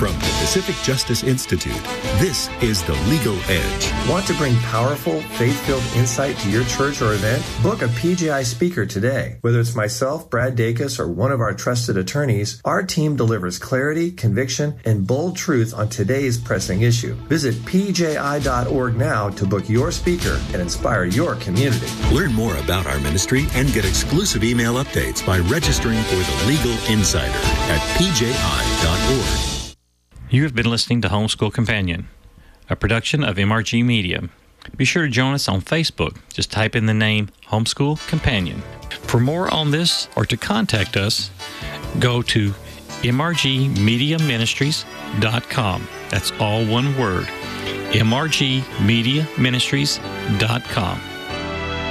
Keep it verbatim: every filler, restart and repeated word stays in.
From the Pacific Justice Institute, this is The Legal Edge. Want to bring powerful, faith-filled insight to your church or event? Book a P J I speaker today. Whether it's myself, Brad Dacus, or one of our trusted attorneys, our team delivers clarity, conviction, and bold truth on today's pressing issue. Visit P J I dot org now to book your speaker and inspire your community. Learn more about our ministry and get exclusive email updates by registering for The Legal Insider at P J I dot org. You have been listening to Homeschool Companion, a production of M R G Media. Be sure to join us on Facebook. Just type in the name Homeschool Companion. For more on this or to contact us, go to M R G media ministries dot com. That's all one word, M R G media ministries dot com.